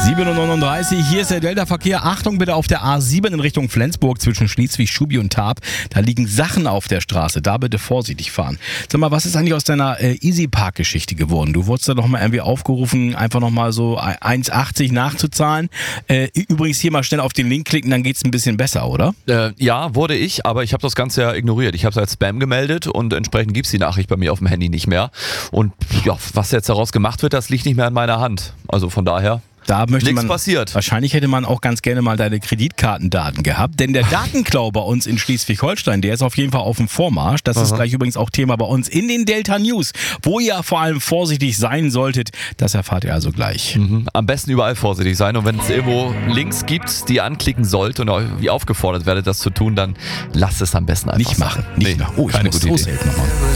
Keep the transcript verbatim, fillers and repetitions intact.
sieben Uhr neununddreißig, hier ist der Delta-Verkehr. Achtung bitte auf der A sieben in Richtung Flensburg zwischen Schleswig, Schubi und Tarp. Da liegen Sachen auf der Straße, da bitte vorsichtig fahren. Sag mal, was ist eigentlich aus deiner äh, Easy-Park-Geschichte geworden? Du wurdest da doch mal irgendwie aufgerufen, einfach nochmal so eins achtzig nachzuzahlen. Äh, übrigens hier mal schnell auf den Link klicken, dann geht's ein bisschen besser, oder? Äh, ja, wurde ich, aber ich habe das Ganze ja ignoriert. Ich habe es als Spam gemeldet und entsprechend gibt's die Nachricht bei mir auf dem Handy nicht mehr. Und ja, was jetzt daraus gemacht wird, das liegt nicht mehr in meiner Hand. Also von daher... Da möchte Nichts man, passiert. Wahrscheinlich hätte man auch ganz gerne mal deine Kreditkartendaten gehabt, denn der Datenklau bei uns in Schleswig-Holstein, der ist auf jeden Fall auf dem Vormarsch. Das Aha. ist gleich übrigens auch Thema bei uns in den Delta News, wo ihr vor allem vorsichtig sein solltet. Das erfahrt ihr also gleich. Mhm. Am besten überall vorsichtig sein und wenn es irgendwo Links gibt, die ihr anklicken sollt und wie aufgefordert werdet, das zu tun, dann lasst es am besten einfach nicht machen. Nicht nee, machen. Oh, ich keine muss gute Idee. nochmal.